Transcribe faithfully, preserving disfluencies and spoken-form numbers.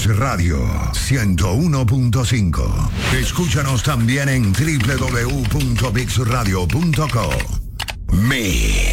Mix Radio ciento uno punto cinco. Escúchanos también en doble u doble u doble u punto mix radio punto com. Mix.